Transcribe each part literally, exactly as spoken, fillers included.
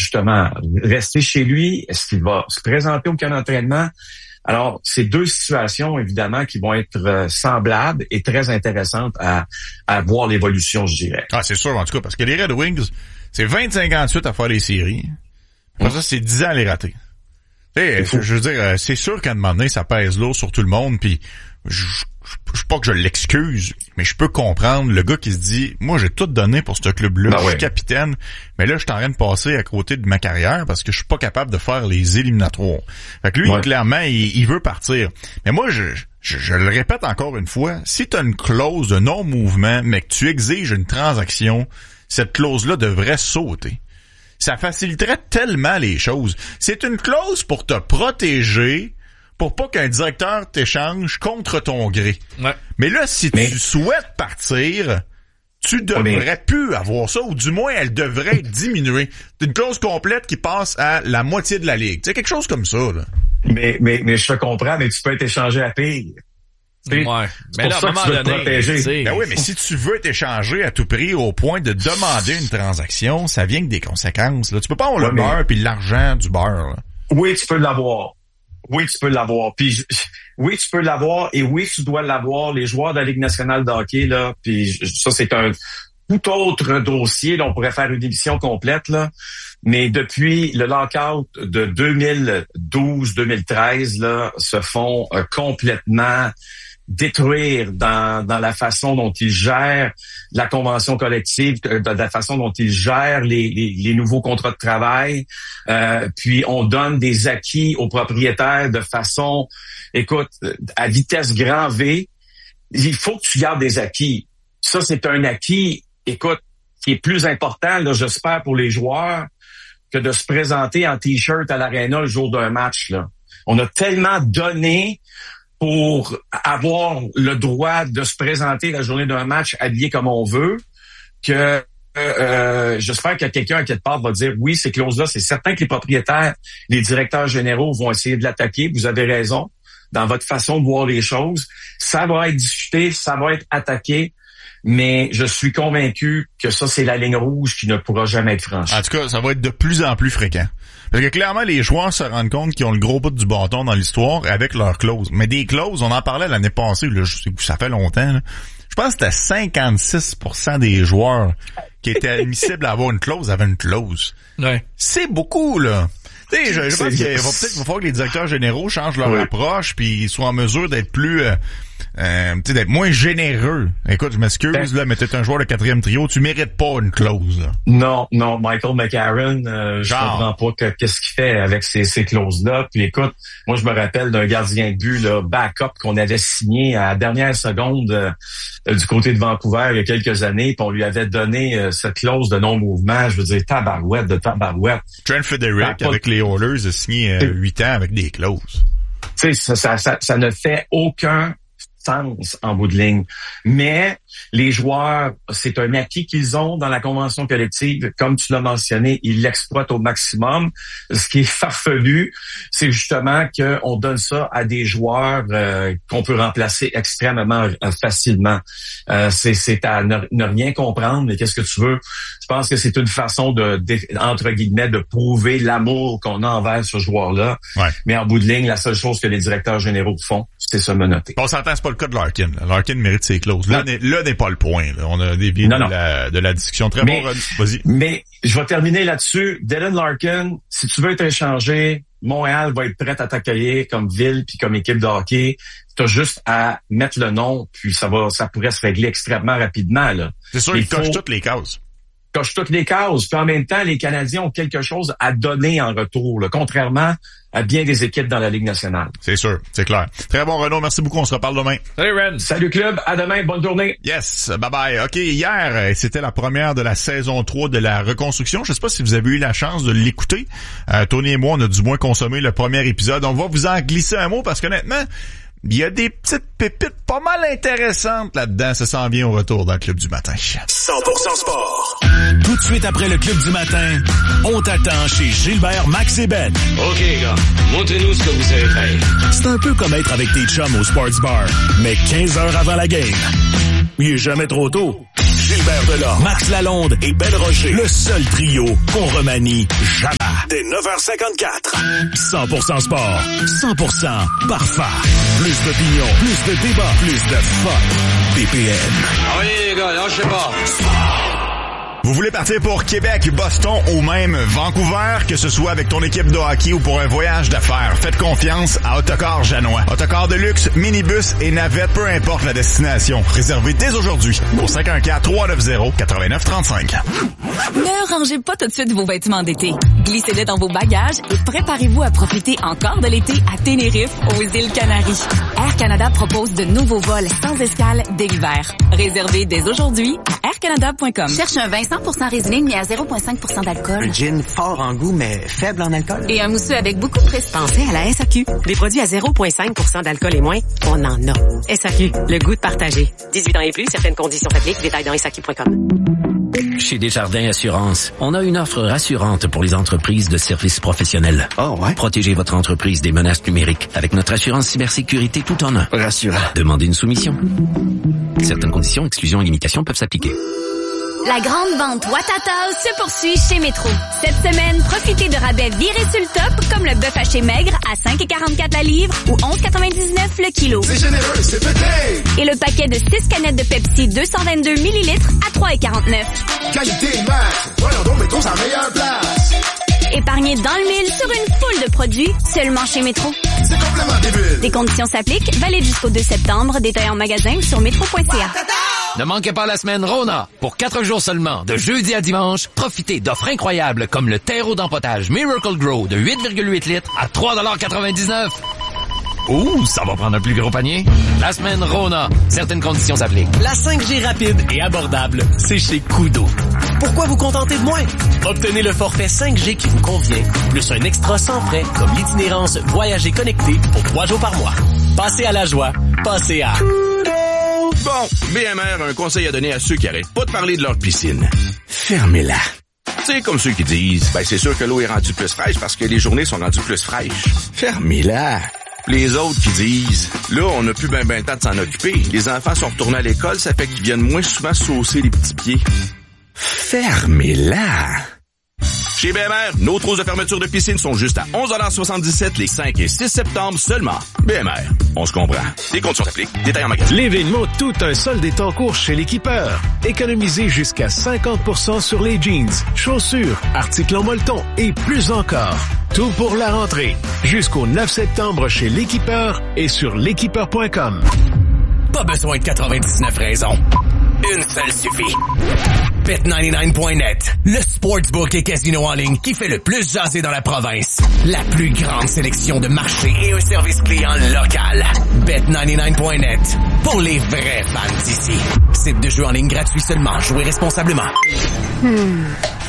justement rester chez lui? Est-ce qu'il va se présenter au camp d'entraînement? Alors, c'est deux situations, évidemment, qui vont être euh, semblables et très intéressantes à, à voir l'évolution, je dirais. Ah, c'est sûr, en tout cas, parce que les Red Wings, c'est vingt-cinq ans de suite à faire les séries. Après ça, c'est dix ans à les rater. Tu sais, je, je veux dire, c'est sûr qu'à un moment donné, ça pèse lourd sur tout le monde, puis je, je, je pas que je l'excuse, mais je peux comprendre le gars qui se dit, moi, j'ai tout donné pour ce club-là, ben je suis ouais. capitaine, mais là, je suis en train de passer à côté de ma carrière parce que je suis pas capable de faire les éliminatoires. Fait que lui, ouais. clairement, il, il veut partir. Mais moi, je, je, je le répète encore une fois, si tu as une clause de non-mouvement, mais que tu exiges une transaction, cette clause-là devrait sauter. Ça faciliterait tellement les choses. C'est une clause pour te protéger, pour pas qu'un directeur t'échange contre ton gré. Ouais. Mais là, si mais... tu souhaites partir, tu devrais mais... plus avoir ça, ou du moins, elle devrait diminuer. C'est une clause complète qui passe à la moitié de la ligue. C'est quelque chose comme ça, là. Mais, mais, mais je te comprends, mais tu peux être échangé à pire. Ouais. Mais là, à un moment donné, ben oui, mais si tu veux t'échanger à tout prix au point de demander une transaction, ça vient avec des conséquences, là. Tu peux pas avoir ouais, le beurre mais... puis l'argent du beurre, là. Oui, tu peux l'avoir. Oui, tu peux l'avoir. Puis oui, tu peux l'avoir et oui, tu dois l'avoir. Les joueurs de la Ligue nationale de hockey, là, puis ça, c'est un tout autre dossier. Là, on pourrait faire une émission complète, là. Mais depuis le lockout de deux mille douze deux mille treize, là, se font euh, complètement détruire dans, dans la façon dont ils gèrent la convention collective, de la façon dont ils gèrent les, les, les nouveaux contrats de travail. Euh, puis on donne des acquis aux propriétaires de façon, écoute, à vitesse grand V. Il faut que tu gardes des acquis. Ça, c'est un acquis, écoute, qui est plus important, là, j'espère, pour les joueurs, que de se présenter en T-shirt à l'aréna le jour d'un match, là. On a tellement donné pour avoir le droit de se présenter la journée d'un match habillé comme on veut, que euh, j'espère que quelqu'un à quelque part va dire oui, ces clauses-là, c'est certain que les propriétaires, les directeurs généraux vont essayer de l'attaquer. Vous avez raison dans votre façon de voir les choses. Ça va être discuté, ça va être attaqué, mais je suis convaincu que ça, c'est la ligne rouge qui ne pourra jamais être franchie. En tout cas, ça va être de plus en plus fréquent. Parce que clairement, les joueurs se rendent compte qu'ils ont le gros bout du bâton dans l'histoire avec leurs clauses. Mais des clauses, on en parlait l'année passée, là, je sais que ça fait longtemps, là. Je pense que c'était cinquante-six pour cent des joueurs qui étaient admissibles à avoir une clause avaient une clause. Ouais. C'est beaucoup, là. Tu sais, je, je pense qu'il va peut-être va falloir que les directeurs généraux changent leur oui. approche puis soient en mesure d'être plus euh, euh, tu sais, d'être moins généreux. Écoute, je m'excuse, ben, là, mais t'es un joueur de quatrième trio, tu mérites pas une clause, là. Non, non, Michael McCarron, euh, je comprends pas que, qu'est-ce qu'il fait avec ces, ces clauses-là. Puis écoute, moi, je me rappelle d'un gardien de but, là, backup qu'on avait signé à la dernière seconde euh, du côté de Vancouver il y a quelques années, puis on lui avait donné euh, cette clause de non-mouvement. Je veux dire, tabarouette de tabarouette. Trent Frederick, avec les Oilers, a signé euh, huit ans avec des clauses. Tu sais, ça, ça, ça, ça ne fait aucun sens en bout de ligne. Mais les joueurs, c'est un acquis qu'ils ont dans la convention collective. Comme tu l'as mentionné, ils l'exploitent au maximum. Ce qui est farfelu, c'est justement qu'on donne ça à des joueurs euh, qu'on peut remplacer extrêmement euh, facilement. Euh, c'est, c'est à ne, ne rien comprendre, mais qu'est-ce que tu veux? Je pense que c'est une façon de, de entre guillemets, de prouver l'amour qu'on a envers ce joueur-là. Ouais. Mais en bout de ligne, la seule chose que les directeurs généraux font, c'est se menotter. On s'entend, c'est pas le cas de Larkin. Larkin mérite ses clauses. Là, n'est, là n'est pas le point. Là. On a dévié de la, de la discussion. Très mais, bon. Vas-y. Mais je vais terminer là-dessus. Dylan Larkin, si tu veux être échangé, Montréal va être prêt à t'accueillir comme ville puis comme équipe de hockey. Tu as juste à mettre le nom, puis ça va, ça pourrait se régler extrêmement rapidement. Là. C'est sûr, il, il coche faut... toutes les cases. coche toutes les cases. Puis en même temps, les Canadiens ont quelque chose à donner en retour, là, contrairement à bien des équipes dans la Ligue nationale. C'est sûr, c'est clair. Très bon, Renaud. Merci beaucoup. On se reparle demain. Salut, Ren. Salut, club. À demain. Bonne journée. Yes. Bye-bye. OK, hier, c'était la première de la saison trois de la reconstruction. Je sais pas si vous avez eu la chance de l'écouter. Euh, Tony et moi, on a du moins consommé le premier épisode. On va vous en glisser un mot parce qu'honnêtement, il y a des petites pépites pas mal intéressantes là-dedans. Ça s'en vient au retour dans le Club du matin. cent pour cent sport. Tout de suite après le Club du matin, on t'attend chez Gilbert, Max et Ben. OK, gars, montrez-nous ce que vous savez faire. C'est un peu comme être avec tes chums au Sports Bar, mais quinze heures avant la game. Il est jamais trop tôt. Gilbert Delorme, Max Lalonde et Ben Rocher. Le seul trio qu'on remanie jamais. dès neuf heures cinquante-quatre. cent pour cent sport, cent pour cent parfait. Plus d'opinion, plus de débat, plus de fun. P P M. Ah oui, les gars, lâchez pas. Vous voulez partir pour Québec, Boston ou même Vancouver, que ce soit avec ton équipe de hockey ou pour un voyage d'affaires, faites confiance à Autocar Janois. Autocar de luxe, minibus et navette, peu importe la destination. Réservez dès aujourd'hui au cinq un quatre, trois neuf zéro, neuf neuf trois cinq. Ne rangez pas tout de suite vos vêtements d'été. Glissez-les dans vos bagages et préparez-vous à profiter encore de l'été à Tenerife, aux îles Canaries. Air Canada propose de nouveaux vols sans escale dès l'hiver. Réservez dès aujourd'hui à air canada point com. Cherche un vin cent pour cent résineux mais à zéro virgule cinq pour cent d'alcool. Un gin fort en goût mais faible en alcool. Et un mousseux avec beaucoup de pression. Pensez à la S A Q. Des produits à zéro virgule cinq pour cent d'alcool et moins, on en a. S A Q, le goût de partager. dix-huit ans et plus, certaines conditions s'appliquent. Détails dans S A Q point com. Chez Desjardins Assurance, on a une offre rassurante pour les entreprises de services professionnels. Oh ouais? Protégez votre entreprise des menaces numériques avec notre assurance cybersécurité tout en un. Rassurant. Demandez une soumission. Certaines conditions, exclusions et limitations peuvent s'appliquer. La grande vente Watatao se poursuit chez Métro. Cette semaine, profitez de rabais virés sur le top, comme le bœuf haché maigre à cinq virgule quarante-quatre la livre ou onze virgule quatre-vingt-dix-neuf le kilo. C'est généreux, c'est pété! Et le paquet de six canettes de Pepsi deux cent vingt-deux millilitres à trois virgule quarante-neuf. Qualité max! Voyons donc, mettons sa meilleure place! Épargnez dans le mille sur une foule de produits seulement chez Métro. C'est complètement débile! Des conditions s'appliquent, valide jusqu'au deux septembre, détail en magasin ou sur métro point c a. Ne manquez pas la semaine Rona. Pour quatre jours seulement, de jeudi à dimanche, profitez d'offres incroyables comme le terreau d'empotage Miracle Grow de huit virgule huit litres à trois dollars quatre-vingt-dix-neuf. Ouh, ça va prendre un plus gros panier. La semaine Rona. Certaines conditions s'appliquent. La cinq G rapide et abordable, c'est chez Kudo. Pourquoi vous contenter de moins? Obtenez le forfait cinq G qui vous convient, plus un extra sans frais comme l'itinérance Voyager connecté pour trois jours par mois. Passez à la joie. Passez à... Bon, B M R a un conseil à donner à ceux qui arrêtent pas de parler de leur piscine. Fermez-la. C'est comme ceux qui disent, ben c'est sûr que l'eau est rendue plus fraîche parce que les journées sont rendues plus fraîches. Fermez-la. Les autres qui disent, là, on n'a plus ben ben le temps de s'en occuper. Les enfants sont retournés à l'école, ça fait qu'ils viennent moins souvent saucer les petits pieds. Fermez-la. Chez B M R, nos trousses de fermeture de piscine sont juste à onze dollars soixante-dix-sept les cinq et six septembre seulement. B M R, on se comprend. Les conditions s'appliquent. Détails en magasin. L'événement Tout un solde est en cours chez l'Équipeur. Économisez jusqu'à cinquante pour cent sur les jeans, chaussures, articles en molleton et plus encore. Tout pour la rentrée. Jusqu'au neuf septembre chez l'Équipeur et sur l'équipeur point com. Pas besoin de quatre-vingt-dix-neuf raisons. Une seule suffit. Bet quatre-vingt-dix-neuf point net, le sportsbook et casino en ligne qui fait le plus jaser dans la province. La plus grande sélection de marchés et un service client local. Bet quatre-vingt-dix-neuf point net, pour les vrais fans d'ici. Site de jeu en ligne gratuit seulement, jouez responsablement. Hmm.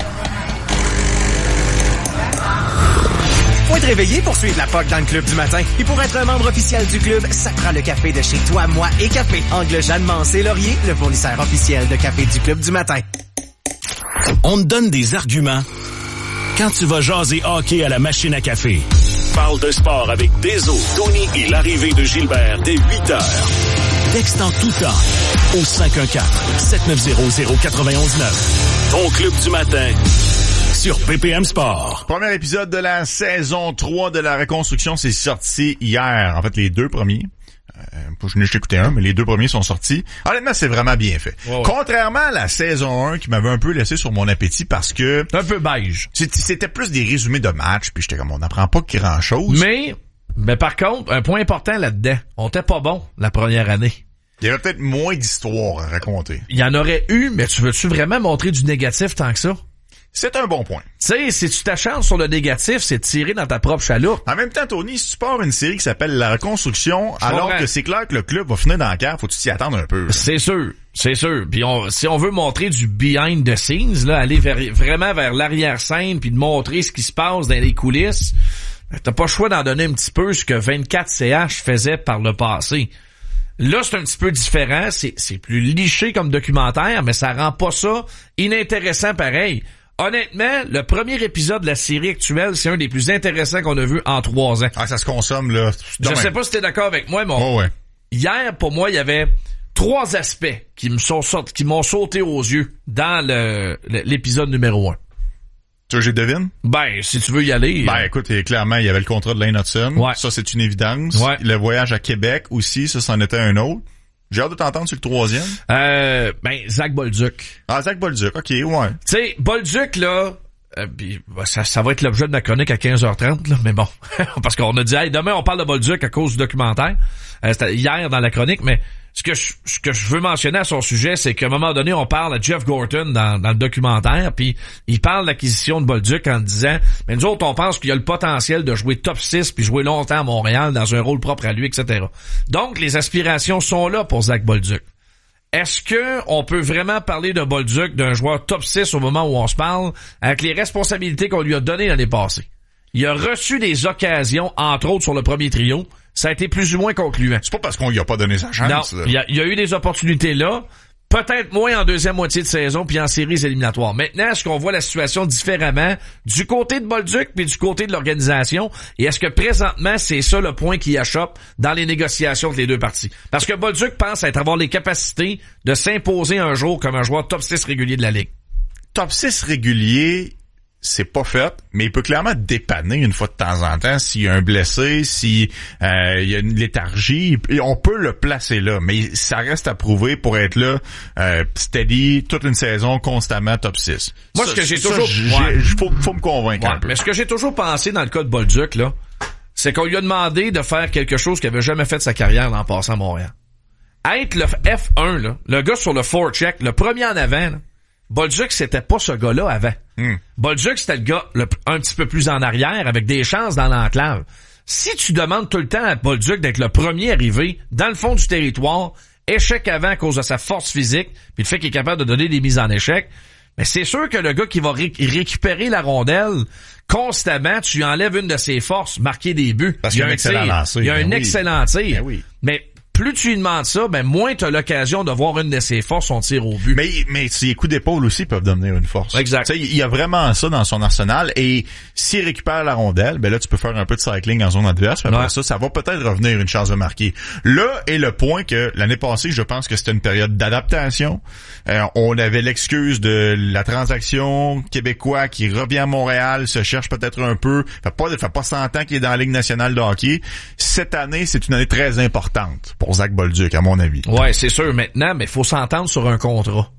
Faut être réveillé pour suivre la P O C dans le club du matin. Et pour être un membre officiel du club, ça prend le café de chez Toi, Moi et Café. Angle Jeanne Mancé Laurier, le fournisseur officiel de café du club du matin. On te donne des arguments quand tu vas jaser hockey à la machine à café. Parle de sport avec Deso, Tony et l'arrivée de Gilbert dès huit heures. Texte en tout temps au cinq un quatre, sept neuf zéro, zéro neuf un neuf. Ton club du matin sur P P M Sport. Premier épisode de la saison trois de la reconstruction, c'est sorti hier. En fait, les deux premiers. Euh, je n'ai juste écouté un, mais les deux premiers sont sortis. Honnêtement, c'est vraiment bien fait. Ouais, ouais. Contrairement à la saison un qui m'avait un peu laissé sur mon appétit parce que... un peu beige. C'était plus des résumés de matchs, puis j'étais comme, on n'apprend pas grand-chose. Mais, mais par contre, un point important là-dedans, on était pas bon la première année. Il y avait peut-être moins d'histoires à raconter. Il y en aurait eu, mais tu veux-tu vraiment montrer du négatif tant que ça? C'est un bon point. Tu sais, si tu t'acharnes sur le négatif, c'est de tirer dans ta propre chaloupe. En même temps, Tony, si tu pars une série qui s'appelle La Reconstruction, je alors comprends. Que c'est clair que le club va finir dans la cave, faut que tu t'y attendre un peu. C'est sûr, c'est sûr. Puis on, si on veut montrer du behind the scenes, là, aller vers, vraiment vers l'arrière-scène, puis de montrer ce qui se passe dans les coulisses, t'as pas le choix d'en donner un petit peu ce que vingt-quatre C H faisait par le passé. Là, c'est un petit peu différent, c'est, c'est plus liché comme documentaire, mais ça rend pas ça inintéressant pareil. Honnêtement, le premier épisode de la série actuelle, c'est un des plus intéressants qu'on a vu en trois ans. Ah, ça se consomme, là. Je même. sais pas si t'es d'accord avec moi, mais oh, ouais. hier, pour moi, il y avait trois aspects qui me sont sortis, qui m'ont sauté aux yeux dans le, le l'épisode numéro un. Tu veux que je devine? Ben, si tu veux y aller. Ben, euh... écoute, clairement, il y avait le contrat de Lane Hudson. Ouais. Ça, c'est une évidence. Ouais. Le voyage à Québec aussi, ça, c'en était un autre. J'ai hâte de t'entendre sur le troisième. Euh, ben, Zach Bolduc. Ah, Zach Bolduc, ok, ouais. Tu sais, Bolduc, là, euh, pis, bah, ça, ça va être l'objet de ma chronique à quinze heures trente, là, mais bon. Parce qu'on a dit, hey, demain, on parle de Bolduc à cause du documentaire. Euh, c'était hier dans la chronique, mais ce que je, ce que je veux mentionner à son sujet, c'est qu'à un moment donné, on parle à Jeff Gorton dans, dans le documentaire, puis il parle de l'acquisition de Bolduc en disant, mais nous autres, on pense qu'il y a le potentiel de jouer top six puis jouer longtemps à Montréal dans un rôle propre à lui, et cetera. Donc, les aspirations sont là pour Zach Bolduc. Est-ce que on peut vraiment parler de Bolduc, d'un joueur top six au moment où on se parle, avec les responsabilités qu'on lui a données l'année passée? Il a reçu des occasions, entre autres sur le premier trio. Ça a été plus ou moins concluant. C'est pas parce qu'on lui a pas donné sa chance. Non, il y a, il y a eu des opportunités là. Peut-être moins en deuxième moitié de saison puis en séries éliminatoires. Maintenant, est-ce qu'on voit la situation différemment du côté de Bolduc puis du côté de l'organisation? Et est-ce que présentement, c'est ça le point qui achoppe dans les négociations entre les deux parties? Parce que Bolduc pense être avoir les capacités de s'imposer un jour comme un joueur top six régulier de la Ligue. Top six régulier, c'est pas fait, mais il peut clairement dépanner une fois de temps en temps s'il y a un blessé, si euh, il y a une léthargie, et on peut le placer là, mais ça reste à prouver pour être là euh, steady toute une saison constamment top six. Moi ça, ce que j'ai ça, toujours ouais. faut, faut me convaincre ouais, un peu. Mais ce que j'ai toujours pensé dans le cas de Bolduc là, c'est qu'on lui a demandé de faire quelque chose qu'il avait jamais fait de sa carrière en passant à Montréal. Être le F un là, le gars sur le forecheck, le premier en avant là, Bolduc, c'était pas ce gars-là avant. Mm. Bolduc, c'était le gars le, un petit peu plus en arrière, avec des chances dans l'enclave. Si tu demandes tout le temps à Bolduc d'être le premier arrivé dans le fond du territoire, échec avant à cause de sa force physique, puis le fait qu'il est capable de donner des mises en échec, mais c'est sûr que le gars qui va ré- récupérer la rondelle constamment, tu enlèves une de ses forces, marquer des buts. Parce qu'il y a un excellent lancer. Il y a un oui. excellent tir. Ben oui. Mais plus tu lui demandes ça, ben moins tu as l'occasion de voir une de ses forces, son tir au but. Mais mais ses coups d'épaule aussi peuvent devenir une force. Exact. Tu sais, il y a vraiment ça dans son arsenal, et s'il récupère la rondelle, ben là tu peux faire un peu de cycling en zone adverse, mais après ouais. ça, ça va peut-être revenir une chance de marquer. Là est le point que l'année passée, je pense que c'était une période d'adaptation. Euh, on avait l'excuse de la transaction québécois qui revient à Montréal, se cherche peut-être un peu, fait pas fait pas cent ans qu'il est dans la Ligue nationale de hockey. Cette année, c'est une année très importante pour Zach Bolduc, à mon avis. Ouais, c'est sûr maintenant, mais faut s'entendre sur un contrat.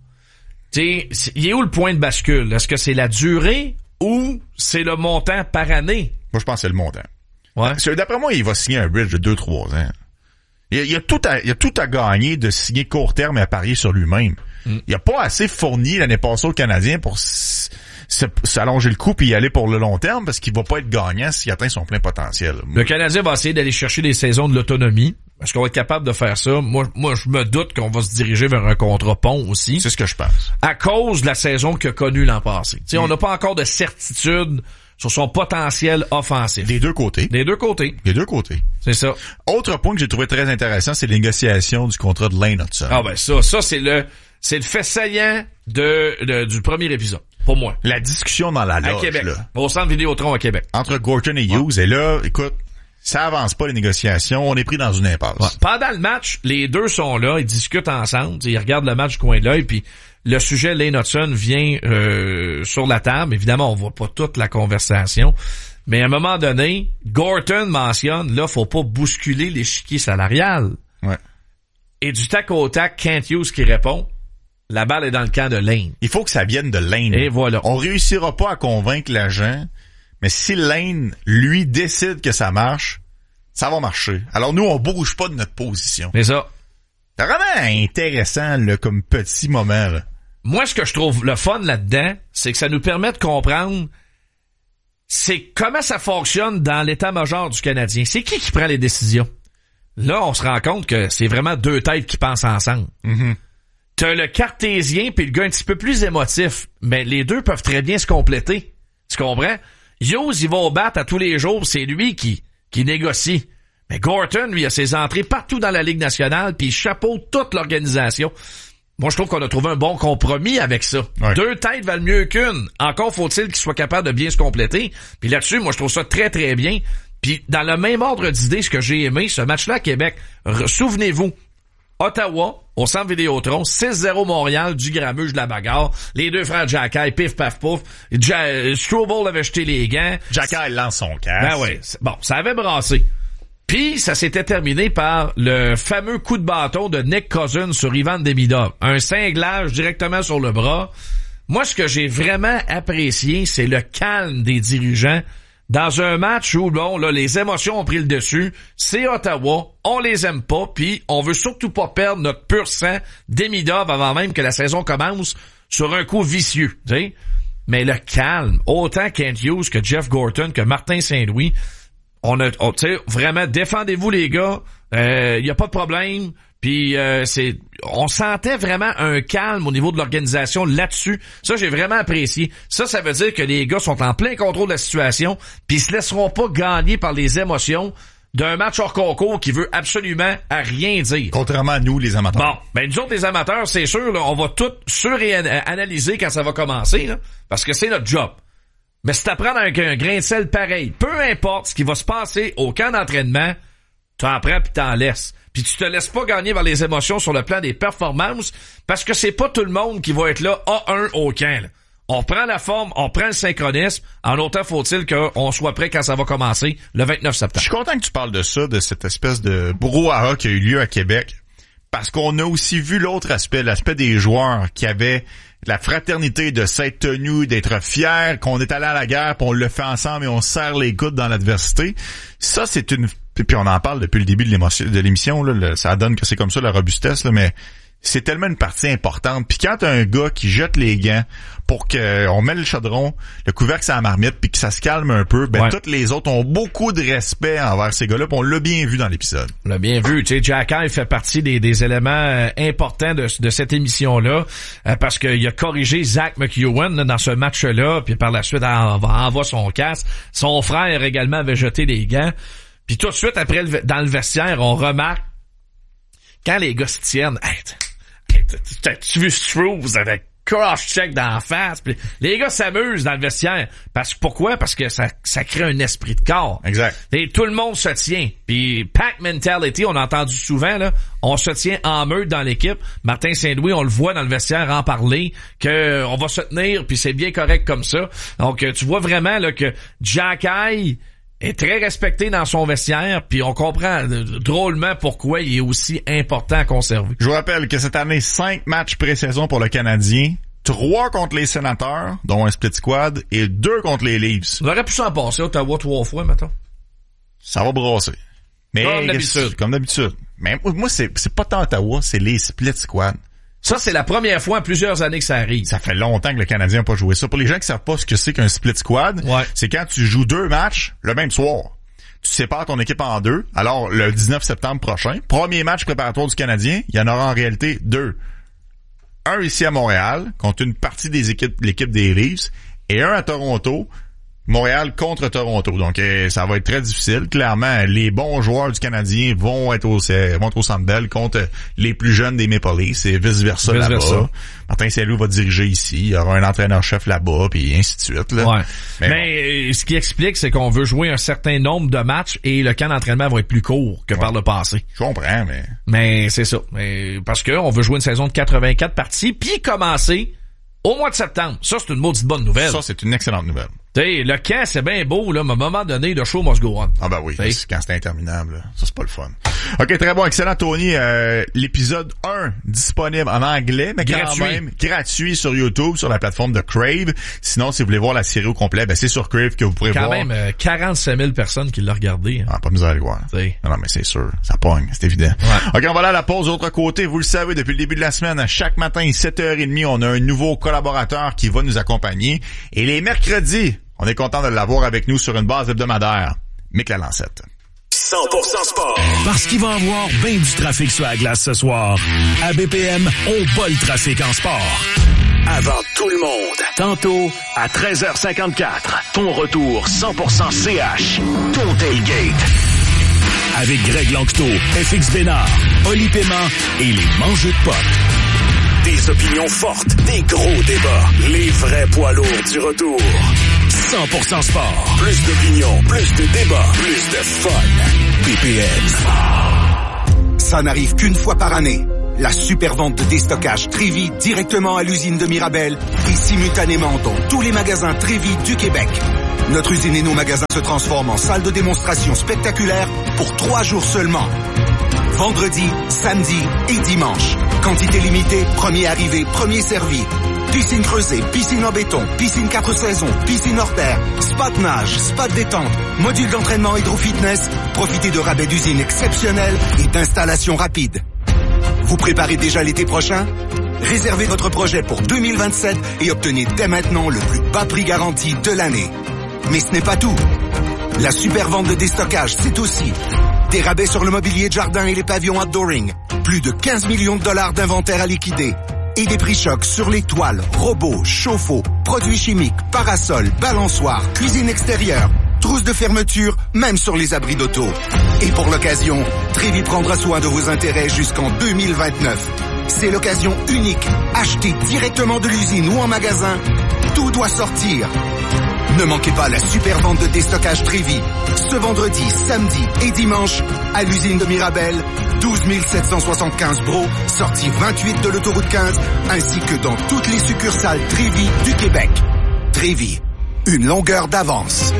Tu sais, il est où le point de bascule? Est-ce que c'est la durée ou c'est le montant par année? Moi, je pense que c'est le montant. Ouais. Parce que d'après moi, il va signer un bridge de deux trois ans. Il y a, il y a tout à, il y a tout à gagner de signer court terme et à parier sur lui-même. Mm. Il a pas assez fourni l'année passée aux Canadiens pour s- s- s'allonger le coup puis y aller pour le long terme, parce qu'il va pas être gagnant s'il atteint son plein potentiel. Le Canadien va essayer d'aller chercher des saisons de l'autonomie. Est-ce qu'on va être capable de faire ça? Moi, moi, je me doute qu'on va se diriger vers un contrat pont aussi. C'est ce que je pense. À cause de la saison qu'il a connue l'an passé. Tu sais, mm. on n'a pas encore de certitude sur son potentiel offensif. Des deux côtés. Des deux côtés. Des deux côtés. C'est ça. Autre point que j'ai trouvé très intéressant, c'est les négociations du contrat de Lane Hudson. Ah ben ça, ça c'est le, c'est le fait saillant de, de du premier épisode. Pour moi. La discussion dans la loge. À Québec. Là. Au centre Vidéotron à Québec. Entre Gorton et Hughes. Ouais. Et là, écoute, ça avance pas les négociations. On est pris dans une impasse. Ouais. Pendant le match, les deux sont là, ils discutent ensemble, ils regardent le match du coin de l'œil, puis le sujet Lane Hudson vient euh, sur la table. Évidemment, on voit pas toute la conversation, mais à un moment donné, Gorton mentionne, là, faut pas bousculer l'échiquier salarial. Ouais. Et du tac au tac, Kent Hughes qui répond, la balle est dans le camp de Lane. Il faut que ça vienne de Lane. Et voilà. On réussira pas à convaincre l'agent, mais si Lane, lui, décide que ça marche, ça va marcher. Alors nous, on bouge pas de notre position. C'est ça. C'est vraiment intéressant, là, comme petit moment, là. Moi, ce que je trouve le fun là-dedans, c'est que ça nous permet de comprendre c'est comment ça fonctionne dans l'état-major du Canadien. C'est qui qui prend les décisions? Là, on se rend compte que c'est vraiment deux têtes qui pensent ensemble. Mm-hmm. T'as le cartésien puis le gars un petit peu plus émotif, mais les deux peuvent très bien se compléter. Tu comprends? Hughes, il va au bat à tous les jours, c'est lui qui, qui négocie. Mais Gorton, lui, a ses entrées partout dans la Ligue nationale, puis il chapeaute toute l'organisation. Moi, je trouve qu'on a trouvé un bon compromis avec ça. Ouais. Deux têtes valent mieux qu'une. Encore faut-il qu'ils soient capables de bien se compléter. Puis là-dessus, moi, je trouve ça très, très bien. Puis dans le même ordre d'idée, ce que j'ai aimé, ce match-là à Québec, re- souvenez-vous, Ottawa, au centre Vidéotron, six zéro Montréal, du grabuge de la bagarre. Les deux frères Jacky, pif, paf, pouf. Ja- Struble avait jeté les gants. Jacky lance son casque. Ben ouais. Bon, ça avait brassé. Puis, ça s'était terminé par le fameux coup de bâton de Nick Cousins sur Ivan Demidov. Un cinglage directement sur le bras. Moi, ce que j'ai vraiment apprécié, c'est le calme des dirigeants dans un match où, bon, là, les émotions ont pris le dessus. C'est Ottawa, on les aime pas, puis on veut surtout pas perdre notre pur sang Demidov avant même que la saison commence sur un coup vicieux, tu sais. Mais le calme, autant Kent Hughes que Jeff Gorton, que Martin Saint-Louis, on a, on, tu sais, vraiment, défendez-vous les gars, il euh, y a pas de problème. Puis euh, c'est, on sentait vraiment un calme au niveau de l'organisation là-dessus. Ça, j'ai vraiment apprécié. Ça, ça veut dire que les gars sont en plein contrôle de la situation, puis ils se laisseront pas gagner par les émotions d'un match hors concours qui veut absolument à rien dire. Contrairement à nous, les amateurs. Bon, ben nous autres, les amateurs, c'est sûr, là, on va tout sur-analyser quand ça va commencer, là, parce que c'est notre job. Mais si t'apprends avec un grain de sel pareil, peu importe ce qui va se passer au camp d'entraînement, t'en prends puis t'en laisses. Puis tu te laisses pas gagner par les émotions sur le plan des performances, parce que c'est pas tout le monde qui va être là A un au camp. Là. On prend la forme, on prend le synchronisme, en autant faut-il qu'on soit prêt quand ça va commencer le vingt-neuf septembre. Je suis content que tu parles de ça, de cette espèce de brouhaha qui a eu lieu à Québec, parce qu'on a aussi vu l'autre aspect, l'aspect des joueurs qui avaient la fraternité de s'être tenus, d'être fiers, qu'on est allé à la guerre, puis on le fait ensemble et on serre les coudes dans l'adversité. Ça, c'est une... Puis on en parle depuis le début de l'émotion, de l'émission, là, le, ça donne que c'est comme ça la robustesse, là, mais c'est tellement une partie importante. Puis quand t'as un gars qui jette les gants pour qu'on met le chaudron, le couvercle sur la marmite, puis que ça se calme un peu, ben ouais. Toutes les autres ont beaucoup de respect envers ces gars-là, puis on l'a bien vu dans l'épisode. On l'a bien vu. Tu sais, Jacky fait partie des, des éléments euh, importants de, de cette émission-là, euh, parce qu'il a corrigé Zach McEwen là, dans ce match-là, puis par la suite, envoie, envoie son casque. Son frère également avait jeté les gants. Puis tout de suite, après, le, dans le vestiaire, on remarque, quand les gars se tiennent, hey, t'as-tu vu Struve avec cross-check dans la face? Puis les gars s'amusent dans le vestiaire. Parce pourquoi? Parce que ça, ça crée un esprit de corps. Exact. Et tout le monde se tient. Puis pack mentality, on a entendu souvent, là, on se tient en meute dans l'équipe. Martin Saint-Louis, on le voit dans le vestiaire en parler, que on va se tenir, puis c'est bien correct comme ça. Donc, tu vois vraiment là que Jacky est très respecté dans son vestiaire, puis on comprend drôlement pourquoi il est aussi important à conserver. Je vous rappelle que cette année, cinq matchs pré-saison pour le Canadien, trois contre les Sénateurs, dont un split squad, et deux contre les Leafs. On aurait pu s'en passer, Ottawa trois fois, mettons. Ça va brasser. Mais comme d'habitude. Comme d'habitude. Mais moi, c'est, c'est pas tant Ottawa, c'est les split squads. Ça, c'est la première fois en plusieurs années que ça arrive. Ça fait longtemps que le Canadien n'a pas joué ça. Pour les gens qui savent pas ce que c'est qu'un split squad, ouais. C'est quand tu joues deux matchs le même soir. Tu sépares ton équipe en deux. Alors, le dix-neuf septembre prochain, premier match préparatoire du Canadien, il y en aura en réalité deux. Un ici à Montréal, contre une partie des équipes, l'équipe des Leafs, et un à Toronto, Montréal contre Toronto. Donc, euh, ça va être très difficile. Clairement, les bons joueurs du Canadien vont être au, euh, vont être au Centre Bell contre les plus jeunes des Maple Leafs et vice-versa vice là-bas. Versa. Martin Saint-Louis va diriger ici. Il y aura un entraîneur-chef là-bas, puis ainsi de suite. Là. Ouais. Mais, Mais bon. Ce qui explique, c'est qu'on veut jouer un certain nombre de matchs et le camp d'entraînement va être plus court que ouais. par le passé. Je comprends, mais... Mais c'est ça. Mais parce que on veut jouer une saison de quatre-vingt-quatre parties, puis commencer au mois de septembre. Ça, c'est une maudite bonne nouvelle. Ça, c'est une excellente nouvelle. T'sais, le camp, c'est bien beau, là, mais à un moment donné, le show must go on. Ah ben oui, c'est quand c'est interminable, là. Ça, c'est pas le fun. OK, très bon, excellent, Tony. Euh, l'épisode un, disponible en anglais, mais gratuit. Quand même gratuit sur YouTube, sur la plateforme de Crave. Sinon, si vous voulez voir la série au complet, ben c'est sur Crave que vous pourrez quand voir. Quand même, euh, quarante-cinq mille personnes qui l'ont regardé. Hein. Ah, pas misère à le voir. T'sais. Non, non, mais c'est sûr, ça pogne, c'est évident. Ouais. OK, on va aller à la pause. Autre côté, vous le savez, depuis le début de la semaine, chaque matin, sept heures trente, on a un nouveau collaborateur qui va nous accompagner. Et les mercredis, on est content de l'avoir avec nous sur une base hebdomadaire. Mick Lalancette. cent pour cent sport. Parce qu'il va y avoir bien du trafic sur la glace ce soir. À B P M, on bat le trafic en sport. Avant tout le monde. Tantôt, à treize heures cinquante-quatre, ton retour cent pour cent C H. Ton tailgate. Avec Greg Lanctot, F X Bénard, Oli Paiement et les mangeux de pop. Des opinions fortes, des gros débats. Les vrais poids lourds du retour. cent pour cent sport. Plus d'opinions, plus de débats, plus de fun. B P M. Ça n'arrive qu'une fois par année. La super vente de déstockage Trévi directement à l'usine de Mirabel et simultanément dans tous les magasins Trévi du Québec. Notre usine et nos magasins se transforment en salle de démonstration spectaculaire pour trois jours seulement. Vendredi, samedi et dimanche. Quantité limitée, premier arrivé, premier servi. Piscine creusée, piscine en béton, piscine quatre saisons, piscine hors terre, spa de nage, spa de détente, module d'entraînement hydro-fitness. Profitez de rabais d'usine exceptionnels et d'installations rapides. Vous préparez déjà l'été prochain? Réservez votre projet pour deux mille vingt-sept et obtenez dès maintenant le plus bas prix garanti de l'année. Mais ce n'est pas tout. La super vente de déstockage, c'est aussi des rabais sur le mobilier de jardin et les pavillons outdooring, plus de quinze millions de dollars d'inventaire à liquider et des prix chocs sur les toiles, robots, chauffe-eau, produits chimiques, parasols, balançoires, cuisine extérieure, trousses de fermeture, même sur les abris d'auto. Et pour l'occasion, Trévi prendra soin de vos intérêts jusqu'en deux mille vingt-neuf. C'est l'occasion unique. Achetez directement de l'usine ou en magasin. Tout doit sortir. Ne manquez pas la super vente de déstockage Trévi. Ce vendredi, samedi et dimanche, à l'usine de Mirabel, douze mille sept cent soixante-quinze Bro, sortie vingt-huit de l'autoroute quinze, ainsi que dans toutes les succursales Trévi du Québec. Trévi, une longueur d'avance.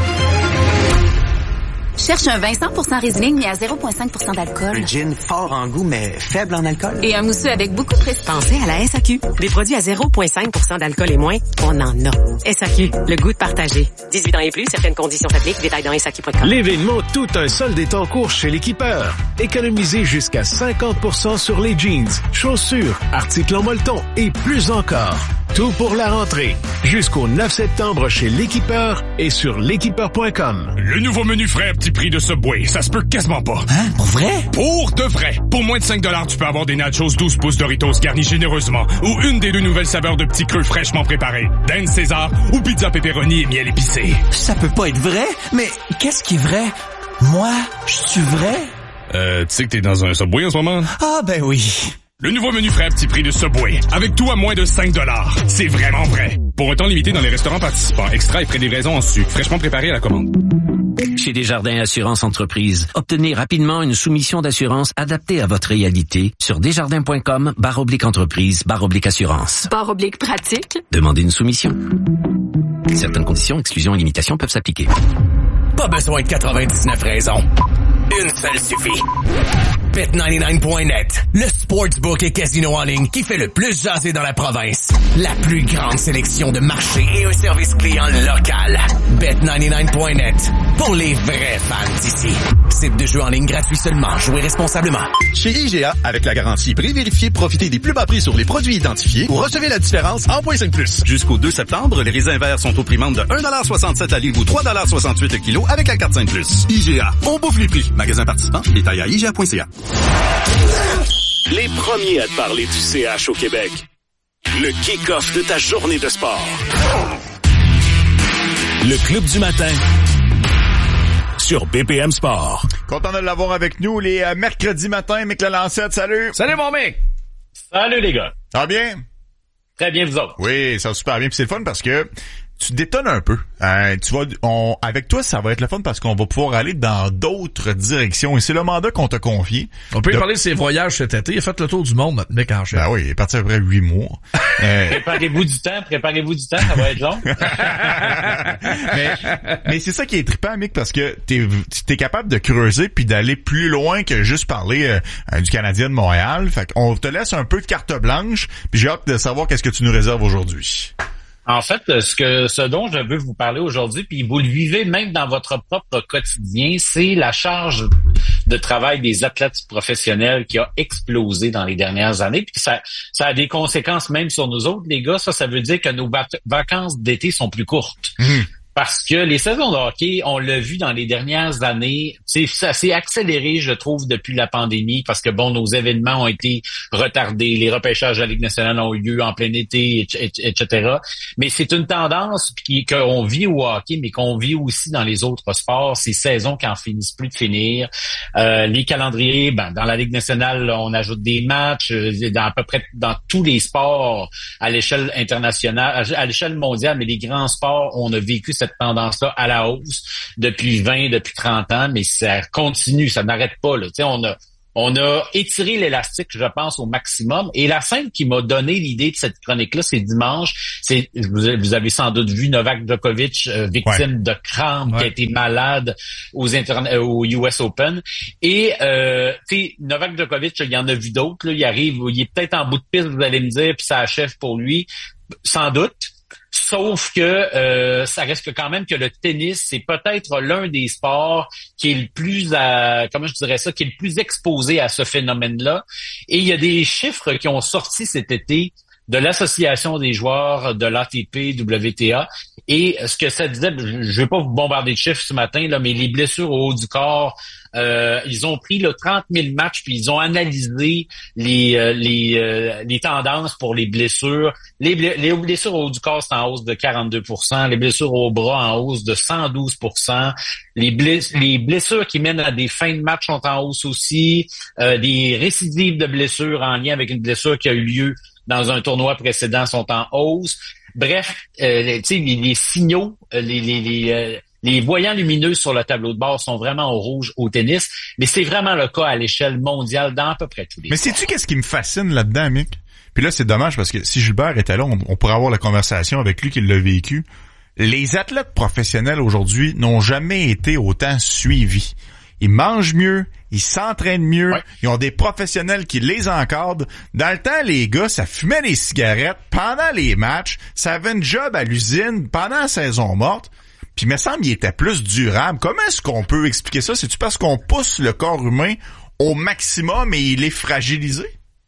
Cherche un vin cent pour cent Riesling, mais à zéro virgule cinq pour cent d'alcool. Un gin fort en goût, mais faible en alcool. Et un mousseux avec beaucoup de prestige. Pensez à la S A Q. Des produits à zéro virgule cinq pour cent d'alcool et moins, on en a. S A Q, le goût de partager. dix-huit ans et plus, certaines conditions s'appliquent. Détails dans S A Q point com. L'événement Tout un solde est en cours chez l'Équipeur. Économisez jusqu'à cinquante pour cent sur les jeans, chaussures, articles en molleton et plus encore. Tout pour la rentrée. Jusqu'au neuf septembre chez l'Équipeur et sur l'équipeur point com. Le nouveau menu frais à petit prix de Subway, ça se peut quasiment pas. Hein? Pour vrai? Pour de vrai. Pour moins de cinq dollars, tu peux avoir des nachos douze pouces Doritos garnis généreusement ou une des deux nouvelles saveurs de petits creux fraîchement préparés. Dan César ou pizza pepperoni et miel épicé. Ça peut pas être vrai, mais qu'est-ce qui est vrai? Moi, je suis vrai? Euh, tu sais que t'es dans un Subway en ce moment? Ah ben oui. Le nouveau menu frais à petit prix de Subway. Avec tout à moins de cinq dollars. C'est vraiment vrai. Pour un temps limité dans les restaurants participants. Extra et pré-livraison en sucre. Fraîchement préparé à la commande. Chez Desjardins Assurance Entreprise, obtenez rapidement une soumission d'assurance adaptée à votre réalité sur desjardins.com barre oblique entreprise barre oblique assurance. Barre oblique pratique. Demandez une soumission. Certaines conditions, exclusions et limitations peuvent s'appliquer. Pas besoin de quatre-vingt-dix-neuf raisons. Une seule suffit. Bet quatre-vingt-dix-neuf point net, le sportsbook et casino en ligne qui fait le plus jaser dans la province. La plus grande sélection de marchés et un service client local. Bet quatre-vingt-dix-neuf point net, pour les vrais fans d'ici. Site de jeu en ligne gratuit seulement. Jouez responsablement. Chez I G A, avec la garantie prix vérifié, profitez des plus bas prix sur les produits identifiés ou recevez la différence en point cinq plus. Jusqu'au deux septembre, les raisins verts sont au prix de un virgule soixante-sept la livre ou trois virgule soixante-huit le kilo avec la carte cinq plus. I G A, on bouffe les prix. Magasin participant, détail à I G A point C A. Les premiers à te parler du C H au Québec. Le kick-off de ta journée de sport. Le Club du matin sur B P M Sport. Content de l'avoir avec nous les euh, mercredis matins. Mick Lalancette, salut! Salut mon mec! Salut les gars! Ça va bien? Très bien, vous autres? Oui, ça va super bien. Puis c'est le fun parce que tu détonnes un peu. Euh, tu vas, on, avec toi, ça va être le fun parce qu'on va pouvoir aller dans d'autres directions. Et c'est le mandat qu'on t'a confié. On peut de... y parler de ses voyages cet été. Il a fait le tour du monde, notre mec en chef. Ben oui, il est parti à peu près huit mois. euh... Préparez-vous du temps, préparez-vous du temps, ça va être long. mais mais c'est ça qui est trippant, Mick, parce que t'es, t'es capable de creuser puis d'aller plus loin que juste parler euh, du Canadien de Montréal. Fait qu'on te laisse un peu de carte blanche, puis j'ai hâte de savoir qu'est-ce que tu nous réserves aujourd'hui. En fait, ce que ce dont je veux vous parler aujourd'hui, puis vous le vivez même dans votre propre quotidien, c'est la charge de travail des athlètes professionnels qui a explosé dans les dernières années. Puis ça, ça a des conséquences même sur nous autres, les gars. Ça, ça veut dire que nos vac- vacances d'été sont plus courtes. Mmh. Parce que les saisons de hockey, on l'a vu dans les dernières années, c'est, ça s'est accéléré, je trouve, depuis la pandémie, parce que, bon, nos événements ont été retardés, les repêchages de la Ligue nationale ont eu lieu en plein été, et cetera. Mais c'est une tendance qui, qu'on vit au hockey, mais qu'on vit aussi dans les autres sports, ces saisons qui en finissent plus de finir. Euh, les calendriers, ben, dans la Ligue nationale, on ajoute des matchs, dans à peu près dans tous les sports à l'échelle internationale, à l'échelle mondiale, mais les grands sports, on a vécu cette cette tendance-là à la hausse depuis vingt, depuis trente ans, mais ça continue, ça n'arrête pas. Là. Tu sais, on a On a étiré l'élastique, je pense, au maximum. Et la scène qui m'a donné l'idée de cette chronique-là, c'est dimanche. C'est vous avez sans doute vu Novak Djokovic, euh, victime ouais. de crampes, ouais. qui a été malade aux interne- au U S Open. Et euh, tu sais, Novak Djokovic, il y en a vu d'autres. Là, il arrive, il est peut-être en bout de piste, vous allez me dire, puis ça achève pour lui, sans doute. Sauf que euh, ça reste que quand même que le tennis, c'est peut-être l'un des sports qui est le plus, à, comment je dirais ça, qui est le plus exposé à ce phénomène-là. Et il y a des chiffres qui ont sorti cet été de l'association des joueurs de l'A T P W T A. Et ce que ça disait, je ne vais pas vous bombarder de chiffres ce matin, là, mais les blessures au haut du corps, euh, ils ont pris là, trente mille matchs, puis ils ont analysé les euh, les euh, les tendances pour les blessures. Les, ble- les blessures au haut du corps, c'est en hausse de quarante-deux pour cent. Les blessures au bras, en hausse de cent douze pour cent. Les, bless- les blessures qui mènent à des fins de match sont en hausse aussi. Euh, des récidives de blessures en lien avec une blessure qui a eu lieu dans un tournoi précédent sont en hausse. Bref, euh, les, les, les signaux, les, les, les, euh, les voyants lumineux sur le tableau de bord sont vraiment au rouge au tennis, mais c'est vraiment le cas à l'échelle mondiale dans à peu près tous les Mais sports. sais-tu qu'est-ce qui me fascine là-dedans, Mick? Puis là, c'est dommage parce que si Gilbert était là, on, on pourrait avoir la conversation avec lui qui l'a vécu. Les athlètes professionnels aujourd'hui n'ont jamais été autant suivis. Ils mangent mieux, ils s'entraînent mieux, ouais. Ils ont des professionnels qui les encadrent. Dans le temps, les gars, ça fumait les cigarettes pendant les matchs, ça avait une job à l'usine pendant la saison morte, puis il me semble qu'il était plus durable. Comment est-ce qu'on peut expliquer ça? C'est-tu parce qu'on pousse le corps humain au maximum et il est fragilisé?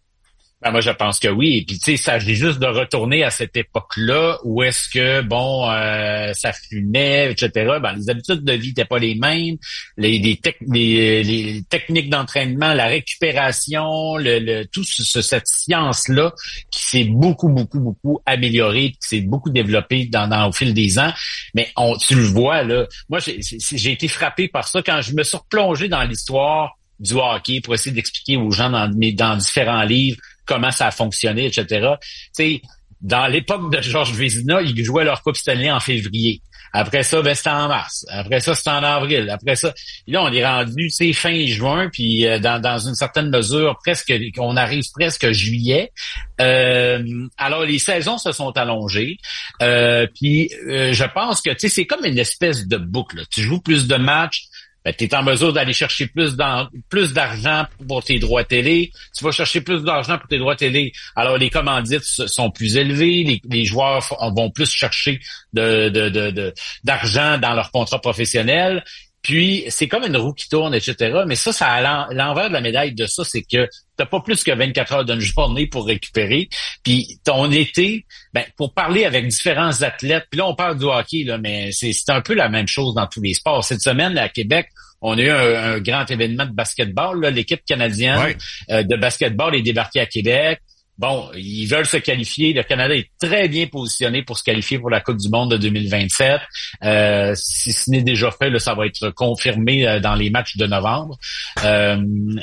Ben moi, je pense que oui. Et puis, tu sais, ça s'agit juste de retourner à cette époque-là où est-ce que, bon, euh, ça fumait, et cetera. Ben, les habitudes de vie n'étaient pas les mêmes. Les, les, tec- les, les techniques d'entraînement, la récupération, le, le tout ce, cette science-là qui s'est beaucoup, beaucoup, beaucoup améliorée, qui s'est beaucoup développée dans, dans, au fil des ans. Mais on, tu le vois, là. Moi, j'ai, j'ai été frappé par ça quand je me suis replongé dans l'histoire du hockey pour essayer d'expliquer aux gens dans, dans différents livres comment ça a fonctionné, et cetera. Tu sais, dans l'époque de Georges Vézina, ils jouaient leur Coupe Stanley en février. Après ça, ben c'était en mars. Après ça, c'était en avril. Après ça, là, on est rendu, tu sais, fin juin, puis euh, dans, dans une certaine mesure, presque, on arrive presque juillet. Euh, alors, les saisons se sont allongées. Euh, puis, euh, je pense que, tu sais, c'est comme une espèce de boucle. Tu joues plus de matchs. Ben, tu es en mesure d'aller chercher plus, dans, plus d'argent pour tes droits télé. Tu vas chercher plus d'argent pour tes droits télé. Alors, les commandites sont plus élevées. Les, les joueurs vont plus chercher de, de, de, de, d'argent dans leur contrat professionnel. Puis, c'est comme une roue qui tourne, et cetera. Mais ça, ça a l'envers de la médaille de ça, c'est que t'as pas plus que vingt-quatre heures d'une journée pour récupérer. Puis, ton été, ben, pour parler avec différents athlètes, puis là, on parle du hockey, là, mais c'est, c'est un peu la même chose dans tous les sports. Cette semaine, là, à Québec, on a eu un, un grand événement de basketball. Là. L'équipe canadienne ouais. euh, de basketball est débarquée à Québec. Bon, ils veulent se qualifier. Le Canada est très bien positionné pour se qualifier pour la Coupe du monde de deux mille vingt-sept. Euh, si ce n'est déjà fait, là, ça va être confirmé euh, dans les matchs de novembre. Euh,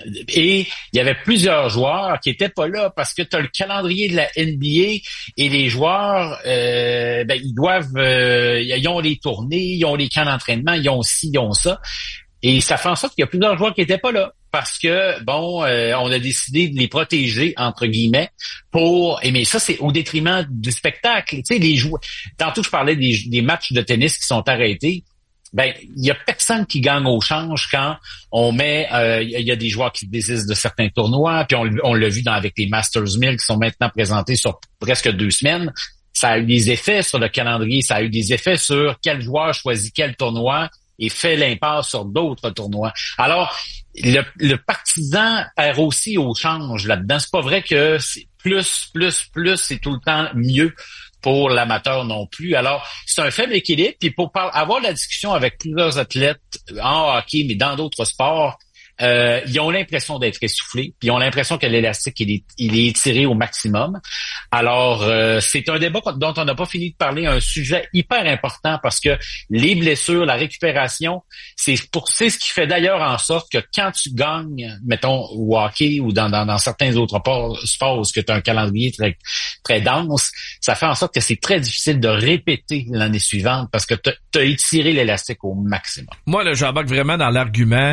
et il y avait plusieurs joueurs qui étaient pas là parce que tu as le calendrier de la N B A et les joueurs, euh, ben, ils doivent, euh, ils ont les tournées, ils ont les camps d'entraînement, ils ont ci, ils ont ça. Et ça fait en sorte qu'il y a plusieurs joueurs qui étaient pas là. Parce que, bon, euh, on a décidé de les protéger, entre guillemets, pour... Et mais ça, c'est au détriment du spectacle. Tu sais, les joueurs... Tantôt, je parlais des, des matchs de tennis qui sont arrêtés. Ben, il y a personne qui gagne au change quand on met... Il euh, y a des joueurs qui désistent de certains tournois, puis on, on l'a vu dans, avec les Masters mille qui sont maintenant présentés sur presque deux semaines. Ça a eu des effets sur le calendrier, ça a eu des effets sur quel joueur choisit quel tournoi et fait l'impasse sur d'autres tournois. Alors, le, le partisan perd aussi au change là-dedans. C'est pas vrai que c'est plus, plus, plus, c'est tout le temps mieux pour l'amateur non plus. Alors, c'est un faible équilibre. Puis pour par- avoir la discussion avec plusieurs athlètes en hockey, mais dans d'autres sports, Euh, ils ont l'impression d'être essoufflés, puis ils ont l'impression que l'élastique il est, il est étiré au maximum. Alors, euh, c'est un débat dont on n'a pas fini de parler, un sujet hyper important parce que les blessures, la récupération, c'est pour c'est ce qui fait d'ailleurs en sorte que quand tu gagnes, mettons au hockey ou dans, dans, dans certains autres sports où tu as un calendrier très très dense, ça fait en sorte que c'est très difficile de répéter l'année suivante parce que tu as étiré l'élastique au maximum. Moi, là, j'embarque vraiment dans l'argument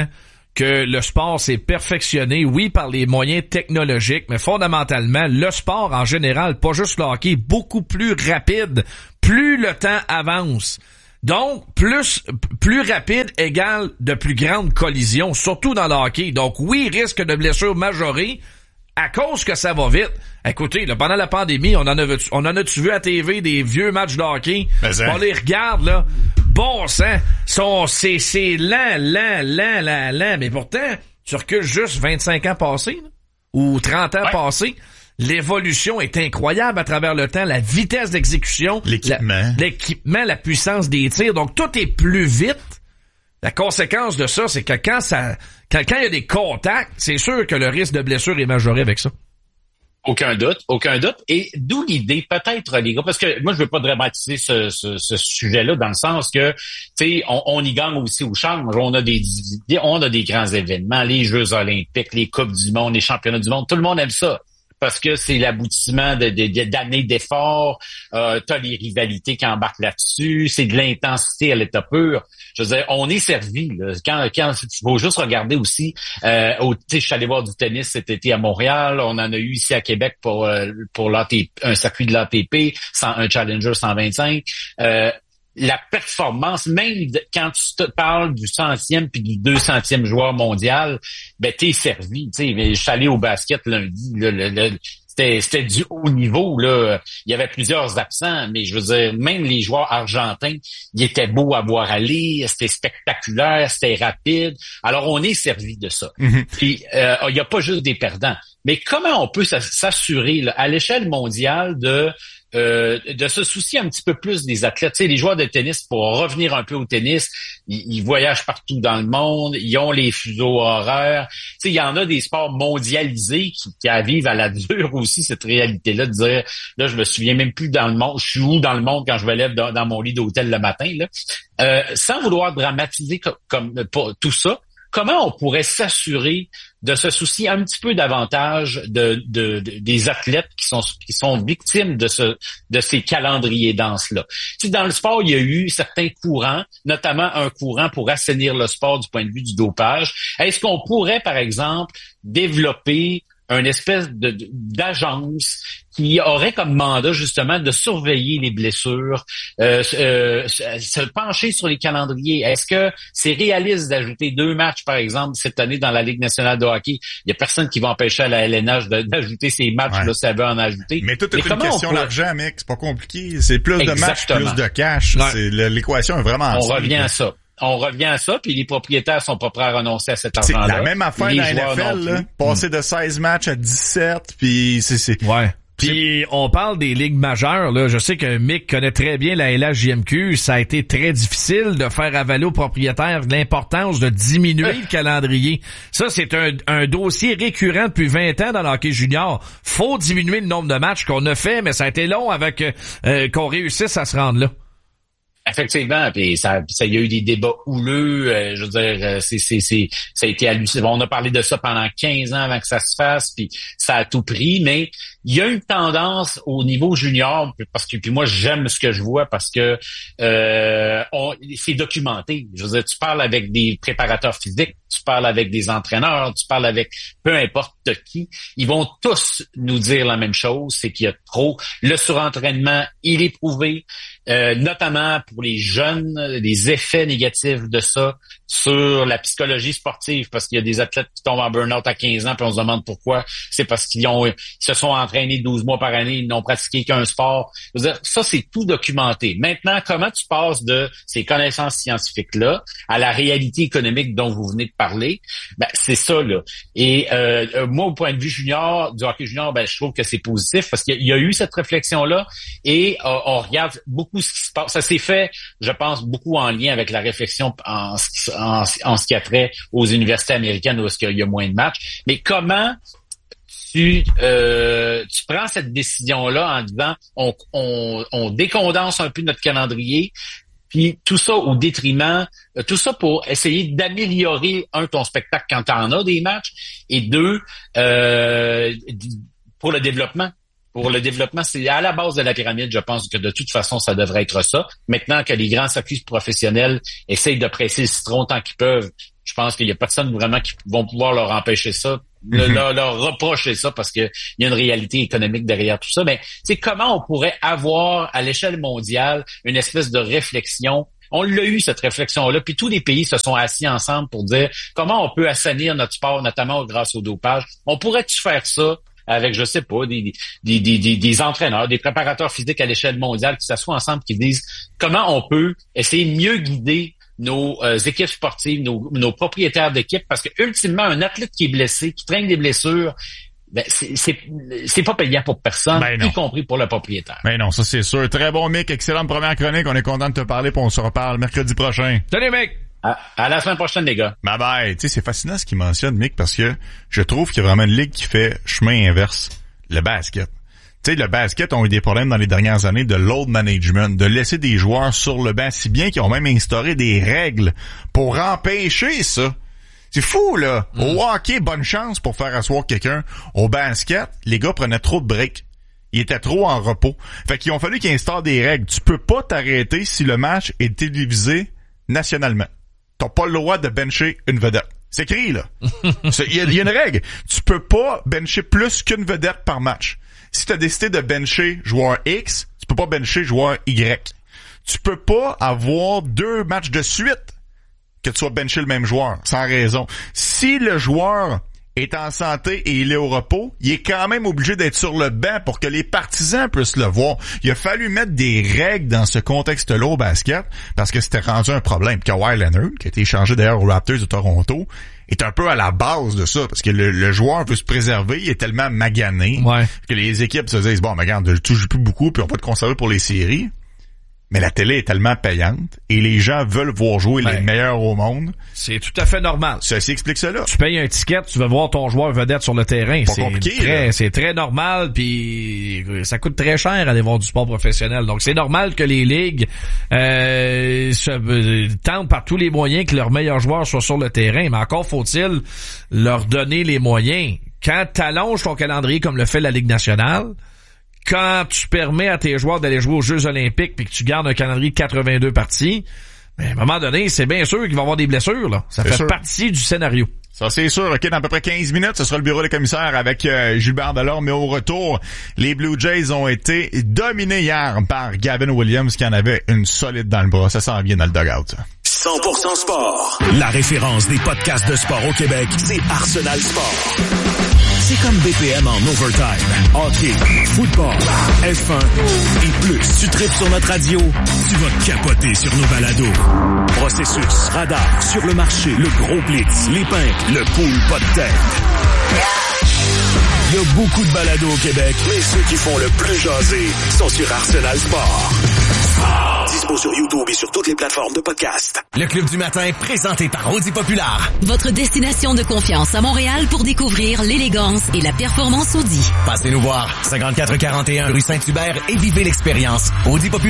que le sport s'est perfectionné, oui, par les moyens technologiques, mais fondamentalement, le sport en général, pas juste le hockey, beaucoup plus rapide, plus le temps avance. Donc, plus plus rapide égale de plus grandes collisions, surtout dans le hockey. Donc, oui, risque de blessures majorées à cause que ça va vite. Écoutez, là, pendant la pandémie, on en a on en a-tu vu à T V des vieux matchs de hockey? On les regarde, là. Bon sang, sont, c'est, c'est lent, lent, lent, lent, lent. Mais pourtant, tu recules juste vingt-cinq ans passés, là, ou trente ans ouais. passés. L'évolution est incroyable à travers le temps, la vitesse d'exécution, l'équipement, la, l'équipement, la puissance des tirs, donc tout est plus vite. La conséquence de ça, c'est que quand ça, quand, quand il y a des contacts, c'est sûr que le risque de blessure est majoré avec ça. Aucun doute, aucun doute. Et d'où l'idée, peut-être, les gars, parce que moi, je veux pas dramatiser ce, ce, ce sujet-là dans le sens que, tu sais, on, on y gagne aussi au change. On a des, on a des grands événements, les Jeux olympiques, les Coupes du monde, les championnats du monde. Tout le monde aime ça. Parce que c'est l'aboutissement de, de, de, d'années d'efforts, euh, t'as les rivalités qui embarquent là-dessus, c'est de l'intensité à l'état pur. Je veux dire, on est servi. Là. Quand, quand il faut juste regarder aussi, euh, au, tu sais, je suis allé voir du tennis cet été à Montréal, on en a eu ici à Québec pour euh, pour l'A T P, un circuit de l'A T P, un Challenger cent vingt-cinq. Euh, la performance, même de, quand tu te parles du centième puis du deux centième joueur mondial, ben t'es servi. Tu sais, je suis allé au basket lundi, là, le, le, c'était, c'était du haut niveau. Là. Il y avait plusieurs absents, mais je veux dire, même les joueurs argentins, ils étaient beaux à voir aller, c'était spectaculaire, c'était rapide. Alors, on est servi de ça. Mm-hmm. Puis, euh, il n'y a pas juste des perdants. Mais comment on peut s'assurer là, à l'échelle mondiale de Euh, de se soucier un petit peu plus des athlètes. Tu sais, les joueurs de tennis, pour revenir un peu au tennis, ils, ils voyagent partout dans le monde, ils ont les fuseaux horaires. Tu sais, il y en a des sports mondialisés qui, qui vivent à la dure aussi cette réalité-là de dire, là, je me souviens même plus dans le monde, je suis où dans le monde quand je me lève dans, dans mon lit d'hôtel le matin, là. Euh, sans vouloir dramatiser comme, comme pour tout ça, comment on pourrait s'assurer de se soucier un petit peu davantage de, de, de des athlètes qui sont qui sont victimes de ce de ces calendriers denses-là? Tu sais, dans le sport, il y a eu certains courants, notamment un courant pour assainir le sport du point de vue du dopage. Est-ce qu'on pourrait, par exemple, développer une espèce de, d'agence qui aurait comme mandat justement de surveiller les blessures, euh, euh, se pencher sur les calendriers. Est-ce que c'est réaliste d'ajouter deux matchs, par exemple, cette année dans la Ligue nationale de hockey? Il y a personne qui va empêcher à la L N H de, d'ajouter ces matchs, ouais. là, ça veut en ajouter. Mais tout est une question pourrait... d'argent, mec. C'est pas compliqué. C'est plus Exactement. de matchs, plus de cash. Ouais. C'est, l'équation est vraiment On revient à ça. On revient à ça, puis les propriétaires sont pas prêts à renoncer à cet argent-là. C'est la même affaire dans la N F L, là, passer mmh. de seize matchs à dix-sept, puis c'est... c'est... Ouais. Puis on parle des ligues majeures, là. Je sais que Mick connaît très bien la L H J M Q. Ça a été très difficile de faire avaler aux propriétaires l'importance de diminuer le calendrier. Ça, c'est un, un dossier récurrent depuis vingt ans dans le hockey junior. Faut diminuer le nombre de matchs qu'on a fait, mais ça a été long avec euh, qu'on réussisse à se rendre là. Effectivement, puis ça, ça y a eu des débats houleux. Euh, je veux dire, c'est, c'est, c'est, ça a été hallucinant. On a parlé de ça pendant quinze ans avant que ça se fasse, puis ça a tout pris. Mais il y a une tendance au niveau junior, parce que puis moi j'aime ce que je vois parce que euh, on, c'est documenté. Je veux dire, tu parles avec des préparateurs physiques, tu parles avec des entraîneurs, tu parles avec peu importe qui, ils vont tous nous dire la même chose, c'est qu'il y a trop. Le surentraînement, il est prouvé. Euh, notamment pour les jeunes, les effets négatifs de ça sur la psychologie sportive, parce qu'il y a des athlètes qui tombent en burn-out à quinze ans, puis on se demande pourquoi. C'est parce qu'ils ont, ils se sont entraînés douze mois par année, ils n'ont pratiqué qu'un sport. Je veux dire, ça, c'est tout documenté. Maintenant, comment tu passes de ces connaissances scientifiques-là à la réalité économique dont vous venez de parler? Ben, c'est ça, là. Et euh, moi, au point de vue junior, du hockey junior, ben, je trouve que c'est positif, parce qu'il y a eu cette réflexion-là, et euh, on regarde beaucoup ce qui se passe. Ça s'est fait, je pense, beaucoup en lien avec la réflexion en ce qui, en, en ce qui a trait aux universités américaines où est-ce qu'il y a moins de matchs. Mais comment tu euh, tu prends cette décision-là en disant on, on, on décondense un peu notre calendrier, puis tout ça au détriment, tout ça pour essayer d'améliorer, un, ton spectacle quand tu en as des matchs, et deux, euh, pour le développement. Pour le développement, c'est à la base de la pyramide, je pense que de toute façon, ça devrait être ça. Maintenant que les grands circuits professionnels essayent de presser le citron tant qu'ils peuvent, Je pense qu'il y a personne vraiment qui vont pouvoir leur empêcher ça, mm-hmm. leur, leur reprocher ça parce que il y a une réalité économique derrière tout ça. Mais tu sais, comment on pourrait avoir à l'échelle mondiale une espèce de réflexion? On l'a eu, cette réflexion-là, puis tous les pays se sont assis ensemble pour dire comment on peut assainir notre sport, notamment grâce au dopage. On pourrait-tu faire ça avec, je sais pas, des, des, des, des, des entraîneurs, des préparateurs physiques à l'échelle mondiale qui s'assoient ensemble, qui disent comment on peut essayer de mieux guider nos euh, équipes sportives, nos, nos propriétaires d'équipes, parce que ultimement, un athlète qui est blessé, qui traîne des blessures, ben c'est, c'est, c'est pas payant pour personne, ben y compris pour le propriétaire. Ben non, ça c'est sûr. Très bon, Mick. Excellente première chronique. On est content de te parler, puis on se reparle mercredi prochain. Salut, Mick! À, à la semaine prochaine, les gars. Bye bye. Tu sais, c'est fascinant ce qu'il mentionne, Mick, parce que je trouve qu'il y a vraiment une ligue qui fait chemin inverse. Le basket. Tu sais, le basket ont eu des problèmes dans les dernières années de load management, de laisser des joueurs sur le banc, si bien qu'ils ont même instauré des règles pour empêcher ça. C'est fou, là. Mm. Au hockey, bonne chance pour faire asseoir quelqu'un. Au basket, les gars prenaient trop de breaks. Ils étaient trop en repos. Fait qu'ils ont fallu qu'ils instaurent des règles. Tu peux pas t'arrêter si le match est télévisé nationalement. T'as pas le droit de bencher une vedette. C'est écrit, là. Il y, y a une règle. Tu peux pas bencher plus qu'une vedette par match. Si t'as décidé de bencher joueur X, tu peux pas bencher joueur Y. Tu peux pas avoir deux matchs de suite que tu sois benché le même joueur, sans raison. Si le joueur est en santé et il est au repos, il est quand même obligé d'être sur le banc pour que les partisans puissent le voir. Il a fallu mettre des règles dans ce contexte-là au basket parce que c'était rendu un problème. Kawhi Leonard, qui a été échangé d'ailleurs aux Raptors de Toronto, est un peu à la base de ça parce que le, le joueur veut se préserver, il est tellement magané ouais. que les équipes se disent « Bon, mais regarde, je touche plus beaucoup puis on peut te conserver pour les séries. » Mais la télé est tellement payante et les gens veulent voir jouer ben, les meilleurs au monde. C'est tout à fait normal. Ceci explique cela. Tu payes un ticket, tu veux voir ton joueur vedette sur le terrain. Pas c'est compliqué. Très, c'est très normal, puis ça coûte très cher aller voir du sport professionnel. Donc c'est normal que les ligues euh, se, euh, tentent par tous les moyens que leurs meilleurs joueurs soient sur le terrain. Mais encore faut-il leur donner les moyens. Quand tu allonges ton calendrier comme le fait la Ligue nationale, quand tu permets à tes joueurs d'aller jouer aux Jeux olympiques puis que tu gardes un calendrier de quatre-vingt-deux parties, ben, à un moment donné, c'est bien sûr qu'il va y avoir des blessures, là. Ça c'est fait sûr. Partie du scénario. Ça, c'est sûr. OK, dans à peu près quinze minutes, ce sera le bureau des commissaires avec euh, Gilbert Delorme. Mais au retour, les Blue Jays ont été dominés hier par Gavin Williams qui en avait une solide dans le bras. Ça s'en vient dans le dugout, ça. cent pour cent sport. La référence des podcasts de sport au Québec, c'est Arsenal Sport. C'est comme B P M en overtime, hockey, football, F un et plus. Tu tripes sur notre radio, tu vas capoter sur nos balados. Processus, radar, sur le marché, le gros blitz, les pinks, le pool, pas de tête. Il y a beaucoup de balados au Québec, mais ceux qui font le plus jaser sont sur Arsenal Sport. Dispo sur YouTube et sur toutes les plateformes de podcast. Le Club du matin, présenté par Audi Populaire. Votre destination de confiance à Montréal pour découvrir l'élégance et la performance Audi. Passez nous voir, cinquante-quatre quarante et un rue Saint-Hubert et vivez l'expérience. Audi Populaire.